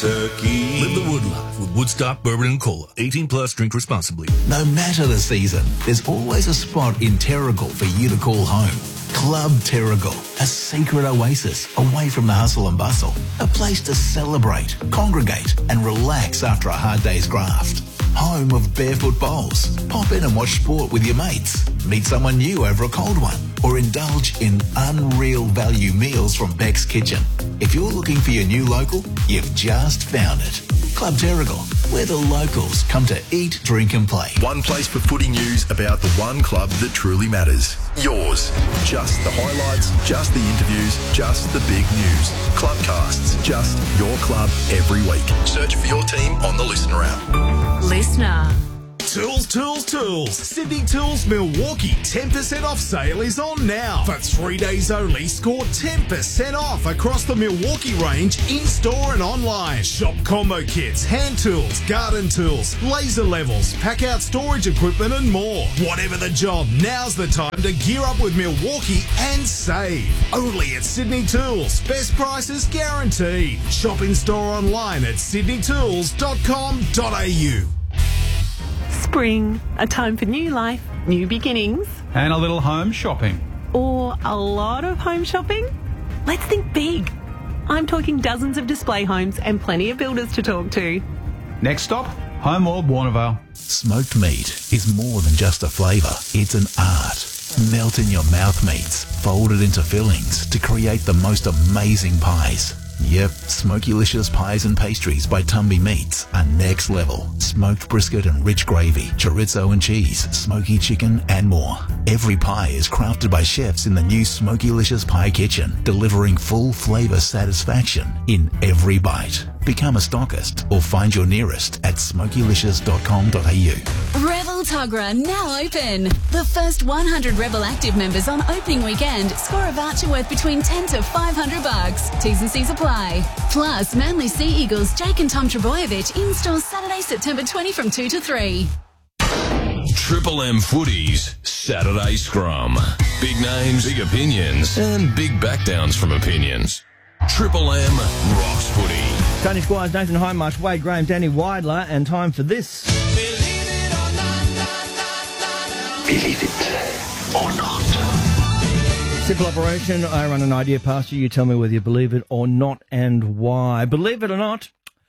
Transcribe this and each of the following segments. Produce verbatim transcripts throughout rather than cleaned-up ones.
turkey. Live the wood life with Woodstock Bourbon and Cola. eighteen plus, drink responsibly. No matter the season, there's always a spot in Terrigal for you to call home. Club Terrigal, a secret oasis away from the hustle and bustle. A place to celebrate, congregate and relax after a hard day's graft. Home of barefoot bowls. Pop in and watch sport with your mates. Meet someone new over a cold one. Or indulge in unreal value meals from Beck's Kitchen. If you're looking for your new local, you've just found it. Club Terrigal, where the locals come to eat, drink and play. One place for footy news about the one club that truly matters. Yours. Just the highlights, just the interviews, just the big news. Clubcasts, just your club every week. Search for your team on the Listener app. Listener. Tools, tools, tools. Sydney Tools Milwaukee ten percent off sale is on now. For three days only, score ten percent off across the Milwaukee range in-store and online. Shop combo kits, hand tools, garden tools, laser levels, pack-out storage equipment and more. Whatever the job, now's the time to gear up with Milwaukee and save. Only at Sydney Tools. Best prices guaranteed. Shop in-store online at sydney tools dot com dot a u. Spring, a time for new life, new beginnings. And a little home shopping. Or a lot of home shopping? Let's think big. I'm talking dozens of display homes and plenty of builders to talk to. Next stop, Home World Warnervale. Smoked meat is more than just a flavour. It's an art. Melt in your mouth meats, folded into fillings to create the most amazing pies. Yep, Smokylicious Pies and Pastries by Tumby Meats are next level. Smoked brisket and rich gravy, chorizo and cheese, smoky chicken and more. Every pie is crafted by chefs in the new Smokylicious Pie Kitchen, delivering full flavour satisfaction in every bite. Become a stockist or find your nearest at smokylicious dot com dot a u. Revel Tuggerah now open. The first one hundred Revel Active members on opening weekend score a voucher worth between ten to five hundred bucks. T's and C's apply. Plus, Manly Sea Eagles Jake and Tom Trebojevic in stores Saturday, September twentieth from two to three. Triple M Footies Saturday Scrum. Big names, big opinions, and big backdowns from opinions. Triple M rocks footy. Tony Squires, Nathan Highmarsh, Wade Graham, Danny Weidler, and time for this. Believe it or not. Simple operation. I run an idea past you. You tell me whether you believe it or not and why. Believe it or not,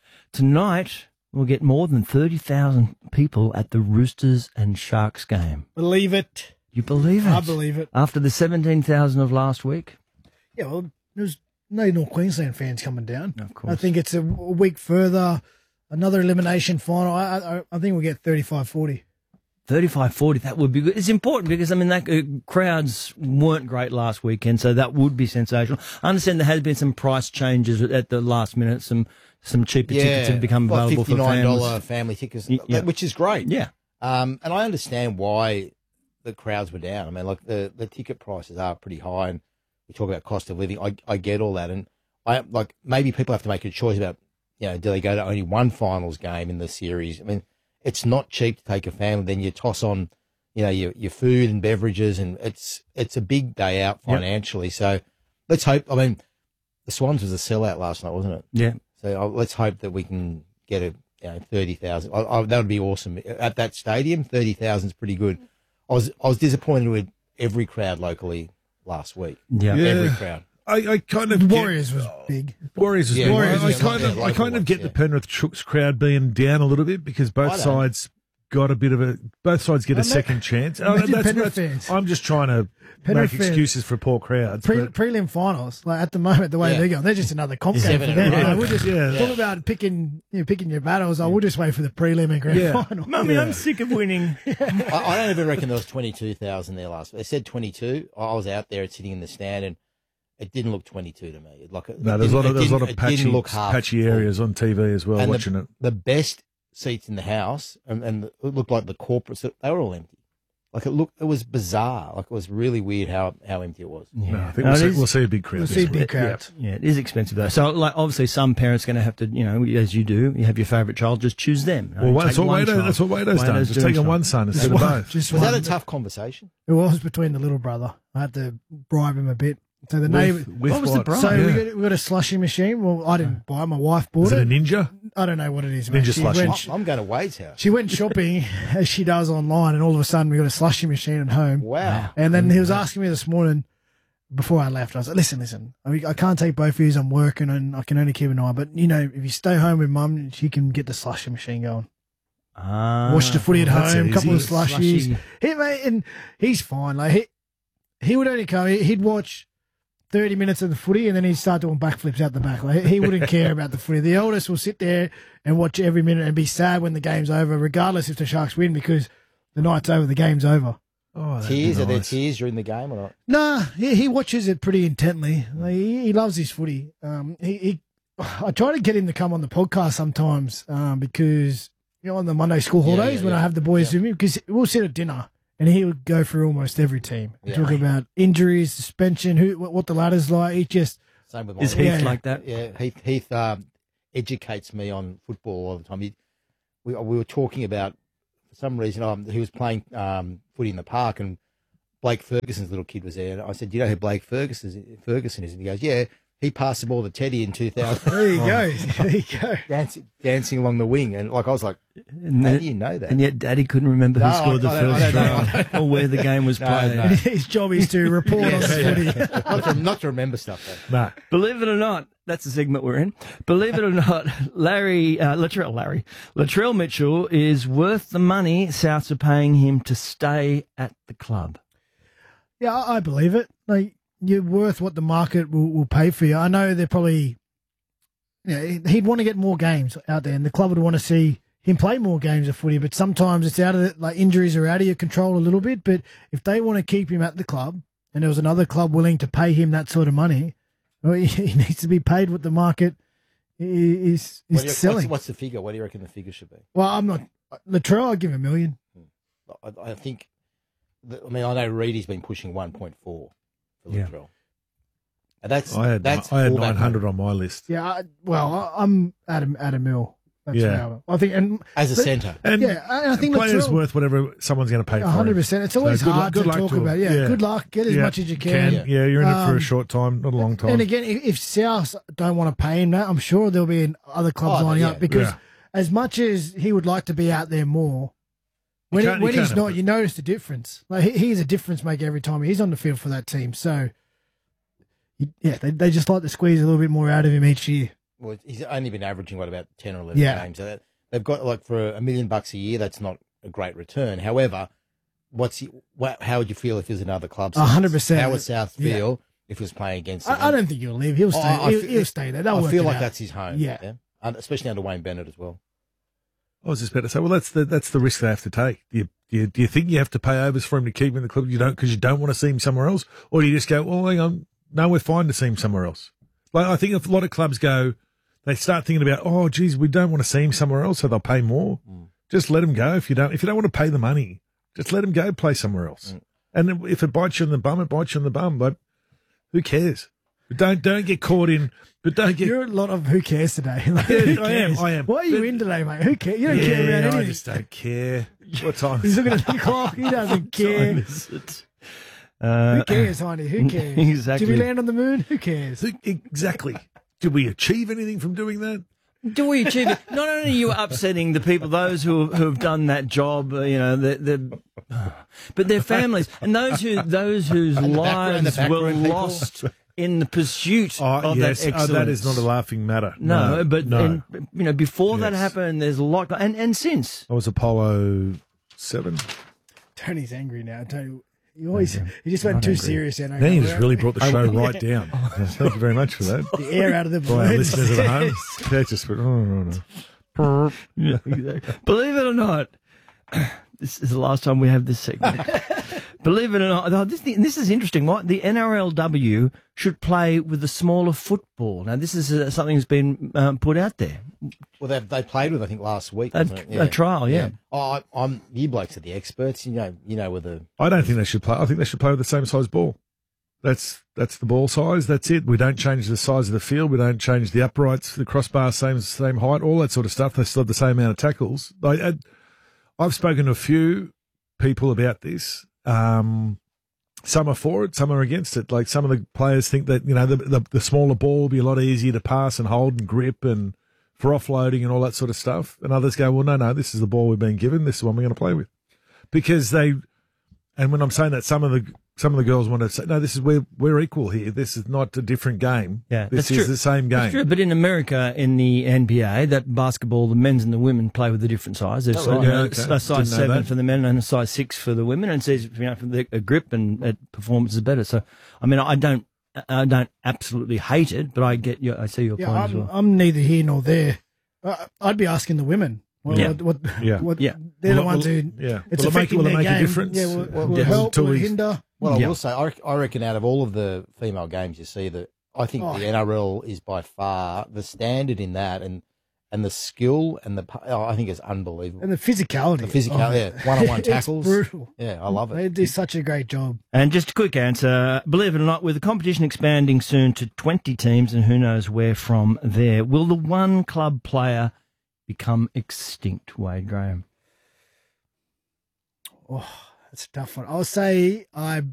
tonight we'll get more than thirty thousand people at the Roosters and Sharks game. Believe it. You believe it? I believe it. After the seventeen thousand of last week? Yeah, well, there's no North Queensland fans coming down. Of course. I think it's a week further, another elimination final. I, I, I think we'll get thirty-five forty. thirty-five forty, that would be good. It's important because, I mean, that uh, crowds weren't great last weekend, so that would be sensational. I understand there has been some price changes at the last minute. Some some cheaper yeah, tickets have become like available for fifty-nine dollars families. family tickets, Yeah. which is great. Yeah. Um, and I understand why the crowds were down. I mean, like the, the ticket prices are pretty high, and we talk about cost of living. I, I get all that. And I like maybe people have to make a choice about, you know, do they go to only one finals game in the series? I mean, it's not cheap to take a family. Then you toss on, you know, your your food and beverages, and it's it's a big day out financially. Yep. So let's hope. I mean, the Swans was a sellout last night, wasn't it? Yeah. So uh, let's hope that we can get a you know thirty thousand. That would be awesome at that stadium. Thirty thousand is pretty good. I was I was disappointed with every crowd locally last week. Yeah, yeah. every crowd. I, I kind of The get, Warriors was big. Warriors was Yeah, big. Warriors I, was kind yeah, of I local kind of ones, get yeah. the Penrith Chooks crowd being down a little bit because I both don't. sides got a bit of a both sides get a Imagine- second chance. Oh, imagine that's, Penrith that's, fans. I'm just trying to Penrith make fans. excuses for poor crowds. Pre, but prelim finals, like at the moment, the way Yeah. they're going, they're just another comp game Seven for in a them. You row. know, we'll just Yeah. talk about picking, you know, picking your battles. I will just wait for the prelim and grand Yeah. final. Mummy, Yeah. I'm sick of winning. I, I don't even reckon there was twenty-two thousand there last. They said twenty-two. I was out there sitting in the stand, and it didn't look twenty-two to me. Like it, no, it there's a lot didn't- of there's a lot it of didn't- it patchy didn't look half patchy full. areas on T V as well. And watching the, it. the best seats in the house, and, and it looked like the corporates. They were all empty. Like it looked, it was bizarre. Like it was really weird how, how empty it was. Yeah. No, I think No, we'll, it see, is- we'll see a big crowd. We'll this see week. big crowds. Yeah, it is expensive though. So, like, obviously, some parents are going to have to, you know, as you do, you have your favourite child, just choose them. Well, that's Take what one Wado, child. that's what Wado's done. Wado's Just doing taking so. one son instead of both. Just Was one. that a tough conversation? It was between the little brother. I had to bribe him a bit. So the With- neighbour. with What was the what? price? So we, Yeah. got, we got a slushy machine. Well, I didn't buy it. My wife bought Is it it. a Ninja? I don't know what it is. Ninja mate. She slushy. went- I'm going to Wade's house. She went shopping as she does online, and all of a sudden we got a slushy machine at home. Wow. And then he was asking me this morning before I left. I was like, "Listen, listen. I, mean, I can't take both of you. I'm working, and I can only keep an eye. But you know, if you stay home with mum, she can get the slushy machine going. Ah, Watch the footy at well, that's home, a couple of easy. slushies. Slushy. He mate, and he's fine. Like he, he would only come. He'd watch thirty minutes of the footy, and then he'd start doing backflips out the back. Like he wouldn't care about the footy. The oldest will sit there and watch every minute and be sad when the game's over, regardless if the Sharks win, because the night's over, the game's over. Oh, that'd Tears? be Are there nice. tears during the game or not? Nah, he, he watches it pretty intently. Like, he, he loves his footy. Um, he, he, I try to get him to come on the podcast sometimes um, because, you know, on the Monday school Yeah, holidays yeah, when yeah. I have the boys with me, because we'll sit at dinner and he would go through almost every team. Yeah. Talk about injuries, suspension, who, what, what the ladder's like. He just, Same with my Is wife. Heath Yeah. like that? Yeah, Heath, Heath um, educates me on football all the time. He, we, we were talking about, for some reason, um, he was playing um, footy in the park and Blake Ferguson's little kid was there. And I said, do you know who Blake Ferguson is? Ferguson is? And he goes, yeah, he passed the ball to Teddy in two thousand. there you go. There you go. Dancing, dancing along the wing. And like I was like, And how then- do you know that? And yet Daddy couldn't remember No, who scored the I- I don't- first I don't know, I try don't know. or where the game was No, played. no. His job is to report on the footy. not, to, not to remember stuff, though. Nah. Believe it or not, that's the segment we're in. Believe it or not, Larry, uh, Latrell, Larry, Latrell Mitchell is worth the money Souths are paying him to stay at the club. Yeah, I I believe it. Like, you're worth what the market will, will pay for you. I know they're probably, you know, he'd want to get more games out there, and the club would want to see him play more games of footy. But sometimes it's out of it, like injuries are out of your control a little bit. But if they want to keep him at the club, and there was another club willing to pay him that sort of money, well, he, he needs to be paid what the market i- is What is do you- selling. What's, what's the figure? What do you reckon the figure should be? Well, I'm not Latrell. I'll give him a million. I, I think, that, I mean, I know Reedy's been pushing one point four for Yeah. Latrell. And that's, I had that's I had fullback nine hundred on my list. Yeah, I, well, I, I'm at a, at a mill. That's Yeah. how I think, and as a but- centre. And yeah, I, I think the player's Latrell- worth whatever someone's going to pay for. A hundred him. percent. It's So always good luck- hard good to luck talk to him. about. Yeah, good luck. Get as Yeah. much as you can. Yeah, you're in it for Um, a short time, not a long time. And again, if, if South don't want to pay him that, I'm sure there'll be other clubs Oh, lining yeah. up because Yeah. as much as he would like to be out there more, when, can't- he, when you he's can't not, have- you notice the difference. Like he, he's a difference maker every time he's on the field for that team. So, he- yeah, they, they just like to squeeze a little bit more out of him each year. Well, he's only been averaging, what, about ten or eleven Yeah. games. So that, they've got, like, for a million bucks a year, that's not a great return. However, what's he, what, how would you feel if there's another club? A hundred percent. How would South Yeah. feel if he was playing against them? I, I don't think he'll leave. He'll stay. Oh, I he'll, feel- he'll stay there. They'll I work feel it like out. that's his home. Yeah. And especially under Wayne Bennett as well. I was just about to say, well, that's the that's the risk they have to take. Do you, do you, do you think you have to pay overs for him to keep him in the club? You don't because you don't want to see him somewhere else, or do you just go, well, hang on, no, we're fine to see him somewhere else. Like I think a lot of clubs go, they start thinking about, oh, geez, we don't want to see him somewhere else, so they'll pay more. Mm. Just let him go if you don't. If you don't want to pay the money, just let him go play somewhere else. Mm. And if it bites you in the bum, it bites you in the bum. But who cares? But don't don't get caught in. But don't get. You're a lot of who cares today. Like, Yeah, who I am, cares? I am. Why are you But- in today, mate? Who cares? You don't yeah, care about anything. I just don't care. What time? He's looking at the clock. He doesn't care. Time is it? Uh, Who cares, Heine? Who cares? Exactly. Did we land on the moon? Who cares? Who- Exactly. Did we achieve anything from doing that? Do we achieve it? Not only are you upsetting the people, those who who have done that job, uh, you know, the, the, but their families and those who those whose And the background- lives the were background people. lost in the pursuit Oh, of yes. that Oh, excellence. that is not a laughing matter. No, No, but no. in- you know, before that Yes. happened, there's a lot, and and since. I was Apollo seven. Tony's angry now. Tony, you always Okay. he just went Not too angry. serious. Then Now you just really brought the show right down. Thank you very much for that. The air out of the For our balloon. listeners at home. Yeah, just went, oh, no, no. Yeah, exactly. Believe it or not, this is the last time we have this segment. Believe it or not, oh, this, this is interesting. What the N R L W should play with a smaller football. Now, this is uh, something that's been um, put out there. Well, they they played with, I think, last week. A- wasn't it? a trial, yeah. Oh, I, I'm you blokes are the experts. You know, you know where the I don't think they should play. I think they should play with the same size ball. That's that's the ball size. That's it. We don't change the size of the field. We don't change the uprights, the crossbar, same same height, all that sort of stuff. They still have the same amount of tackles. Like, I, I've spoken to a few people about this. Um, some are for it, some are against it. Like some of the players think that, you know, the, the, the smaller ball will be a lot easier to pass and hold and grip and for offloading and all that sort of stuff. And others go, well, no, no, this is the ball we've been given. This is one we're going to play with. Because they, and when I'm saying that, some of the some of the girls want to say, no, this is we're we're equal here. This is not a different game. Yeah, this that's is true. the same game. That's true. But in America, in the N B A, that basketball, the men's and the women play with a different size. There's Oh, right. you know, Yeah, okay. a size Didn't know seven that. for the men and a size six for the women, and it says, you know, for the a grip and uh, performance is better. So, I mean, I don't, I don't absolutely hate it, but I get your, I see your Yeah, point I'm, as well. I'm neither here nor there. Uh, I'd be asking the women. What, Yeah. what, what, Yeah. what, Yeah. They're Will the it- ones will- who. yeah. It's Will it make- affecting will it their make a game. difference? Yeah, will, will Yeah. it help? Until Will it we- hinder? Well, I Yeah. will say, I, rec- I reckon out of all of the female games you see, that I think Oh. the N R L is by far the standard in that, and and the skill and the pa- oh, I think it's unbelievable. And the physicality. The physicality, yeah, one-on-one It's tackles. brutal. Yeah, I love it. They do such a great job. And just a quick answer, believe it or not, with the competition expanding soon to twenty teams and who knows where from there, will the one club player become extinct, Wade Graham? Oh, that's a tough one. I'll say I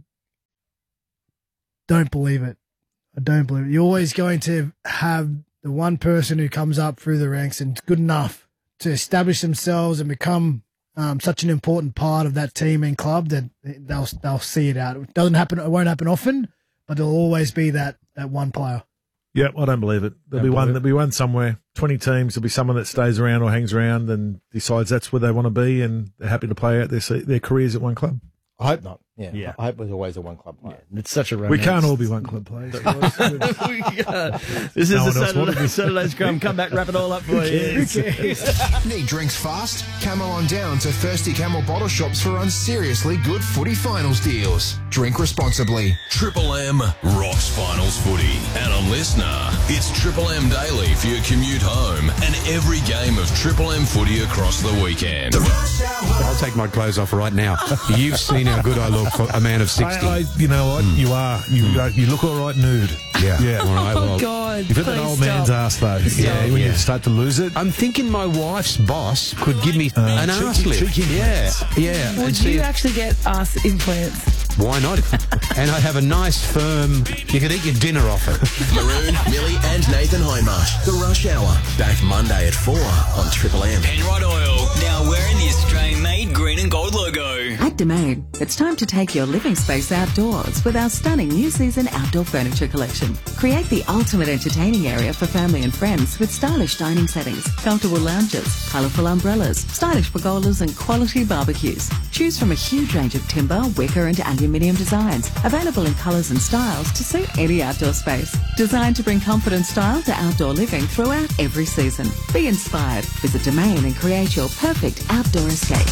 don't believe it. I don't believe it. You're always going to have the one person who comes up through the ranks and is good enough to establish themselves and become um, such an important part of that team and club that they'll they'll see it out. It doesn't happen. It won't happen often, but there'll always be that that one player. Yeah, I don't believe it. There'll Don't be one. believe it. There'll be one somewhere. Twenty teams. There'll be someone that stays around or hangs around and decides that's where they want to be, and they're happy to play out their se- their careers at one club. I hope not. Yeah, Yeah. I hope there's always a one-club player. It's such a romance. We can't all be one club players. We can't. This is No the one else wanted Saturday, to. Saturday Scrum. Come back, wrap it all up for you. Need drinks fast? Camel on down to Thirsty Camel bottle shops for unseriously good footy finals deals. Drink responsibly. Triple M rocks finals footy. And a listener, it's Triple M Daily for your commute home and every game of Triple M footy across the weekend. I'll take my clothes off right now. You've seen how good I look for a man of sixty. I, I, you know what? You are. You you look all right nude. Yeah. Yeah. All right, well, God, You've got that please old stop. man's ass though. Yeah. When yeah. you start to lose it. I'm thinking my wife's boss could give me an cheeky- arse lift. cheeky yeah, implants. yeah. and Would see you if- actually get us implants? Why not? And I'd have a nice firm. You could eat your dinner off it. Maroon, Millie and Nathan Hindmarsh. The Rush Hour. Back Monday at four on Triple M. Penrite Oil, now wearing the Australian-made green and gold logo. At Domain, it's time to take your living space outdoors with our stunning new season outdoor furniture collection. Create the ultimate entertaining area for family and friends with stylish dining settings, comfortable lounges, colourful umbrellas, stylish pergolas and quality barbecues. Choose from a huge range of timber, wicker and aluminium designs, available in colours and styles to suit any outdoor space. Designed to bring comfort and style to outdoor living throughout every season. Be inspired. Visit Domain and create your perfect outdoor escape.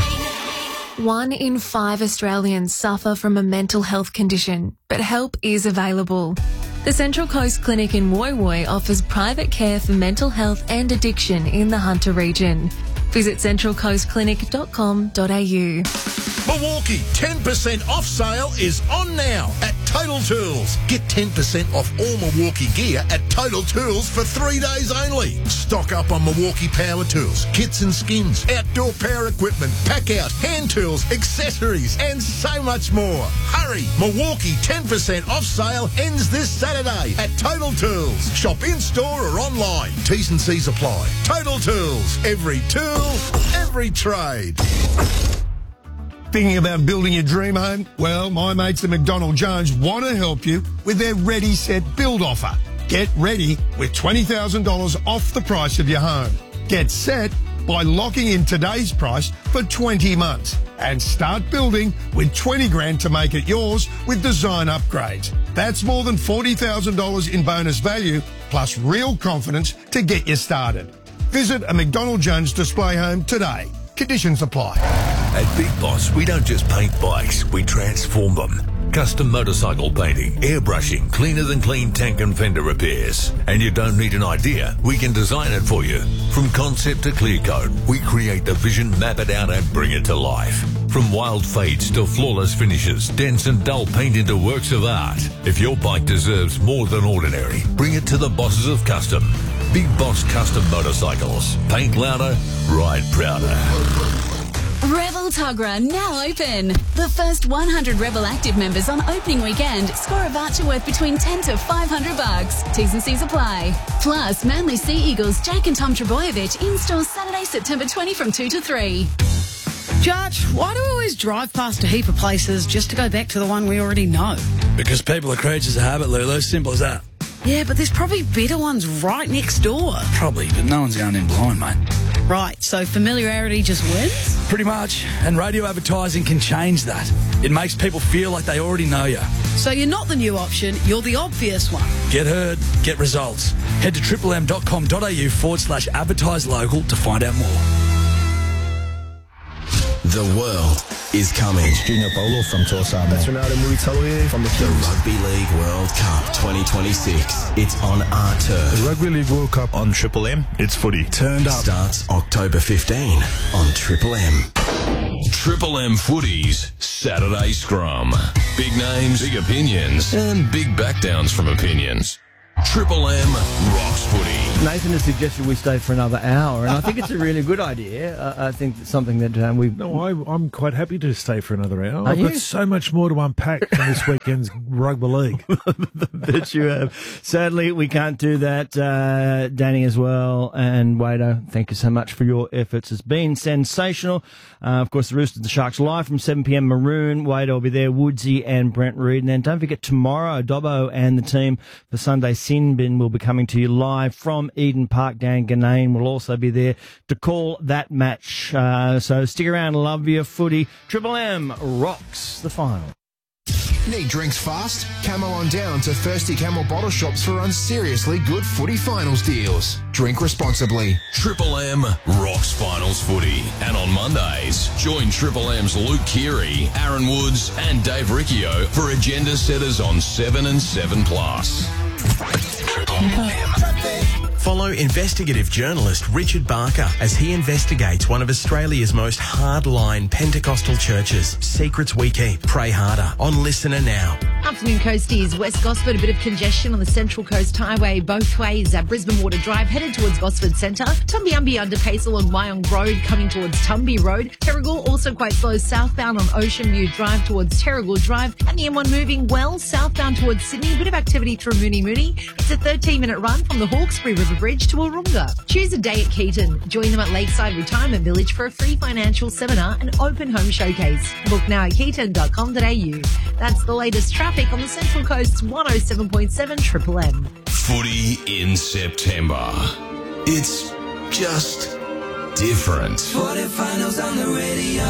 One in five Australians suffer from a mental health condition, but help is available. The Central Coast Clinic in Woy Woy offers private care for mental health and addiction in the Hunter region. Visit central coast clinic dot com dot a u. Milwaukee ten percent off sale is on now at Total Tools. Get ten percent off all Milwaukee gear at Total Tools for three days only. Stock up on Milwaukee power tools, kits and skins, outdoor power equipment, pack out, hand tools, accessories, and so much more. Hurry! Milwaukee ten percent off sale ends this Saturday at Total Tools. Shop in-store or online. T's and C's apply. Total Tools. Every tool, every trade. Thinking about building your dream home? Well, my mates at McDonald Jones want to help you with their Ready Set Build offer. Get ready with twenty thousand dollars off the price of your home. Get set by locking in today's price for twenty months and start building with twenty grand to make it yours with design upgrades. That's more than forty thousand dollars in bonus value plus real confidence to get you started. Visit a McDonald Jones display home today. Conditions apply. At Big Boss, we don't just paint bikes, we transform them. Custom motorcycle painting, airbrushing, cleaner than clean tank and fender repairs. And you don't need an idea, we can design it for you. From concept to clear coat, we create the vision, map it out and bring it to life. From wild fades to flawless finishes, dense and dull paint into works of art. If your bike deserves more than ordinary, bring it to the bosses of custom. Big Boss Custom Motorcycles. Paint louder, ride prouder. Revel Real Tuggerah now open. The first one hundred Rebel Active members on opening weekend score a voucher worth between ten to five hundred bucks. T's and C's apply. Plus, Manly Sea Eagles Jack and Tom Trebojevic in store Saturday, September twentieth from two to three. Judge, why do we always drive past a heap of places just to go back to the one we already know? Because people are creatures of habit, Lulu. Simple as that. Yeah, but there's probably better ones right next door. Probably, but no one's going in blind, mate. Right, so familiarity just wins? Pretty much. And radio advertising can change that. It makes people feel like they already know you. So you're not the new option, you're the obvious one. Get heard, get results. Head to triple m dot com dot a u forward slash advertise local to find out more. The world is coming. Junior Polo from Tosa. That's Ronaldo Muitaloye from the The Rugby League World Cup twenty twenty-six. It's on our turf. The Rugby League World Cup on Triple M. It's footy. Turned up. Starts October fifteenth on Triple M. Triple M Footy's Saturday Scrum. Big names, big opinions, and big backdowns from opinions. Triple M rocks footy. Nathan has suggested we stay for another hour, and I think it's a really good idea. Uh, I think it's something that um, we. No, I, I'm quite happy to stay for another hour. Are I've you? got so much more to unpack from this weekend's rugby league. That you have. Sadly, we can't do that. Uh, Danny as well, and Wado, thank you so much for your efforts. It's been sensational. Uh, of course, the Roosters, the Sharks live from seven p.m. Maroon. Wado will be there, Woodsy and Brent Reed. And then don't forget tomorrow, Dobbo and the team for Sunday Sin Bin will be coming to you live from Eden Park. Dan Ganane will also be there to call that match. Uh, so stick around, love your footy. Triple M rocks the final. Need drinks fast? Camo on down to Thirsty Camel bottle shops for unseriously good footy finals deals. Drink responsibly. Triple M rocks finals footy. And on Mondays, join Triple M's Luke Keary, Aaron Woods and Dave Riccio for agenda setters on seven and seven plus. Triple M. Follow investigative journalist Richard Barker as he investigates one of Australia's most hardline Pentecostal churches. Secrets we keep. Pray harder. On Listener now. Afternoon coasties, West Gosford, a bit of congestion on the Central Coast Highway both ways. At Brisbane Water Drive headed towards Gosford Centre. Tumbiumbi underpace along Wyong Road coming towards Tumby Road. Terrigal also quite slow southbound on Ocean View Drive towards Terrigal Drive. And the M one moving well southbound towards Sydney. A bit of activity through Mooney Mooney. It's a thirteen minute run from the Hawkesbury River Bridge to Warunga. Choose a day at Keaton. Join them at Lakeside Retirement Village for a free financial seminar and open home showcase. Book now at keaton dot com dot a u. That's the latest traffic on the Central Coast's one oh seven point seven Triple M. Footy in September. It's just different. Footy finals on the radio.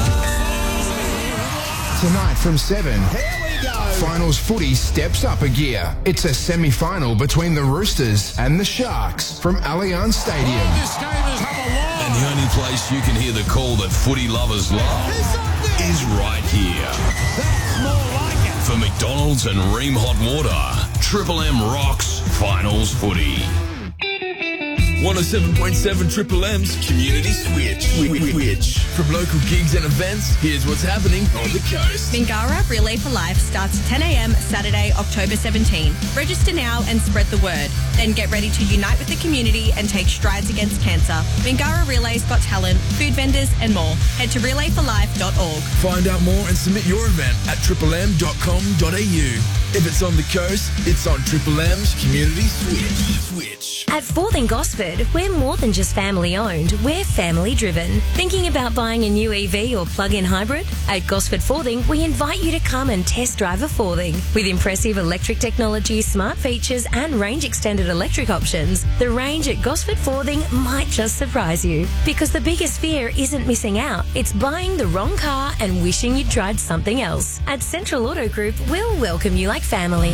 Tonight from seven. Finals footy steps up a gear. It's a semi-final between the Roosters and the Sharks from Allianz Stadium. And the only place you can hear the call that footy lovers love is right here. For McDonald's and Ream Hot Water, Triple M rocks finals footy. one oh seven point seven Triple M's Community Switch. Switch. From local gigs and events, here's what's happening on the coast. Mingara Relay for Life starts at ten a.m. Saturday, October seventeenth. Register now and spread the word. Then get ready to unite with the community and take strides against cancer. Mingara Relay's got talent, food vendors and more. Head to relay for life dot org. Find out more and submit your event at triple m dot com dot a u. If it's on the coast, it's on Triple M's Community Switch. Switch. At Forthing Gosford, we're more than just family owned, we're family driven. Thinking about buying a new E V or plug-in hybrid? At Gosford Forthing, we invite you to come and test drive a Forthing. With impressive electric technology, smart features and range extended electric options, the range at Gosford Forthing might just surprise you. Because the biggest fear isn't missing out, it's buying the wrong car and wishing you'd tried something else. At Central Auto Group, we'll welcome you like family.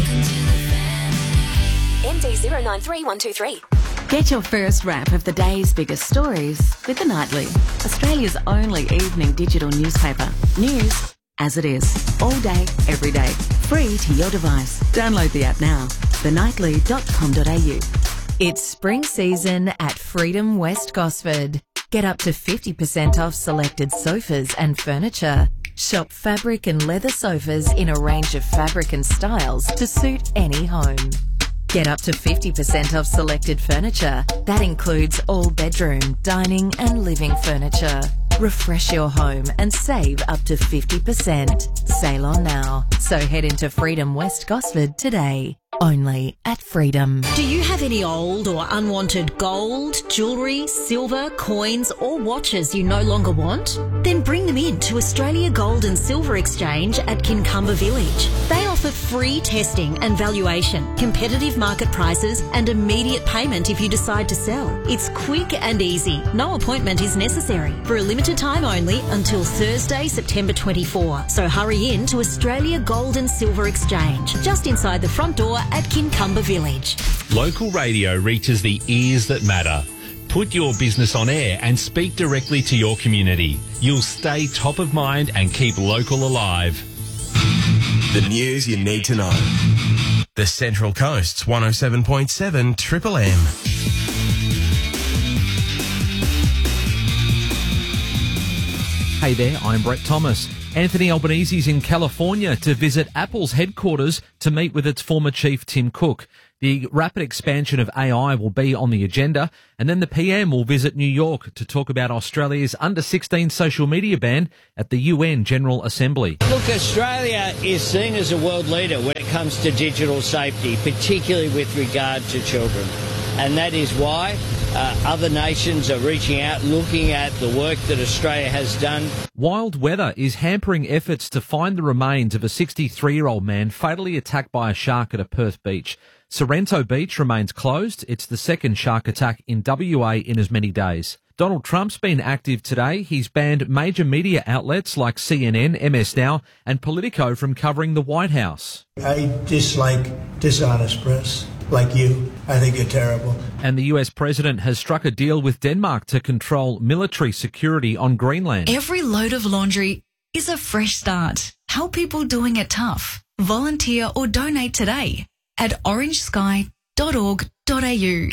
M D zero nine three one two three. Get your first wrap of the day's biggest stories with The Nightly, Australia's only evening digital newspaper. News as it is, all day, every day, free to your device. Download the app now, the nightly dot com dot a u. It's spring season at Freedom West Gosford. Get up to fifty percent off selected sofas and furniture. Shop fabric and leather sofas in a range of fabric and styles to suit any home. Get up to fifty percent off selected furniture. That includes all bedroom, dining and living furniture. Refresh your home and save up to fifty percent. Sail on now. So head into Freedom West Gosford today. Only at Freedom. Do you have any old or unwanted gold, jewellery, silver, coins or watches you no longer want? Then bring them in to Australia Gold and Silver Exchange at Kincumber Village. They offer free testing and valuation, competitive market prices and immediate payment if you decide to sell. It's quick and easy. No appointment is necessary. For a limited time only until Thursday, September twenty-fourth. So hurry in to Australia Gold and Silver Exchange, just inside the front door at Kincumber Village. Local radio reaches the ears that matter. Put your business on air and speak directly to your community. You'll stay top of mind and keep local alive. The news you need to know. The Central Coast's one oh seven point seven Triple M. Hey there, I'm Brett Thomas. Anthony Albanese's in California to visit Apple's headquarters to meet with its former chief, Tim Cook. The rapid expansion of A I will be on the agenda, and then the P M will visit New York to talk about Australia's under sixteen social media ban at the U N General Assembly. Look, Australia is seen as a world leader when it comes to digital safety, particularly with regard to children. And that is why uh, other nations are reaching out, looking at the work that Australia has done. Wild weather is hampering efforts to find the remains of a sixty-three-year-old man fatally attacked by a shark at a Perth beach. Sorrento Beach remains closed. It's the second shark attack in W A in as many days. Donald Trump's been active today. He's banned major media outlets like C N N, M S Now and Politico from covering the White House. I dislike dishonest press. Like you, I think you're terrible. And the U S president has struck a deal with Denmark to control military security on Greenland. Every load of laundry is a fresh start. Help people doing it tough. Volunteer or donate today at orange sky dot org dot a u.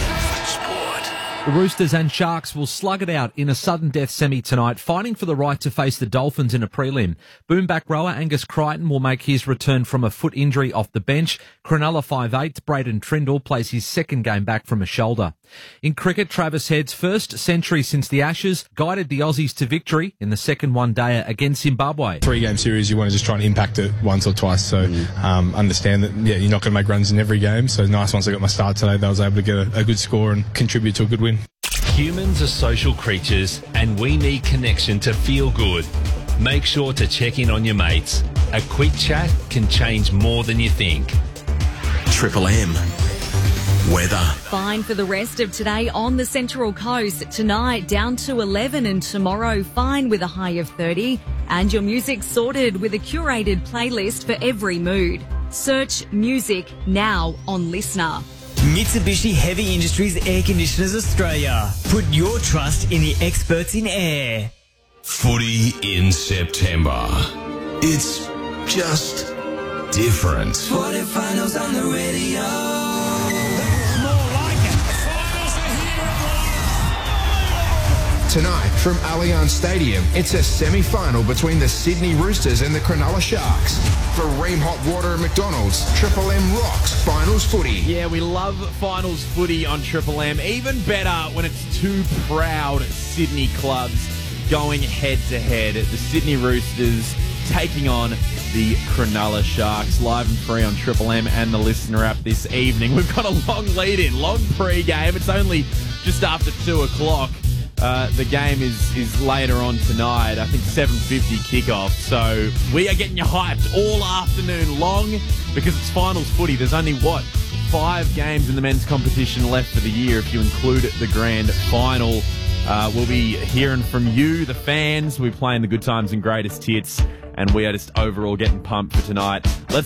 The Roosters and Sharks will slug it out in a sudden death semi tonight, fighting for the right to face the Dolphins in a prelim. Boomback rower Angus Crichton will make his return from a foot injury off the bench. Cronulla five eight Braden Trindle plays his second game back from a shoulder. In cricket, Travis Head's first century since the Ashes guided the Aussies to victory in the second one-dayer against Zimbabwe. Three-game series, you want to just try and impact it once or twice, so um, understand that yeah, you're not going to make runs in every game, so nice once I got my start today that I was able to get a, a good score and contribute to a good win. Humans are social creatures and we need connection to feel good. Make sure to check in on your mates. A quick chat can change more than you think. Triple M. Weather. Fine for the rest of today on the Central Coast. Tonight down to eleven and tomorrow fine with a high of thirty. And your music sorted with a curated playlist for every mood. Search music now on Listener. Mitsubishi Heavy Industries Air Conditioners Australia. Put your trust in the experts in air. Footy in September. It's just different. Footy finals on the radio. Tonight from Allianz Stadium, it's a semi-final between the Sydney Roosters and the Cronulla Sharks. For Ream Hot Water at McDonald's, Triple M rocks finals footy. Yeah, we love finals footy on Triple M. Even better when it's two proud Sydney clubs going head-to-head. The Sydney Roosters taking on the Cronulla Sharks, live and free on Triple M and the Listener app this evening. We've got a long lead-in, long pre-game. It's only just after two o'clock. Uh, the game is, is later on tonight, I think seven fifty kickoff. So we are getting you hyped all afternoon long because it's finals footy. There's only, what, five games in the men's competition left for the year if you include the grand final. Uh, we'll be hearing from you, the fans. We're playing the good times and greatest hits, and we are just overall getting pumped for tonight. Let's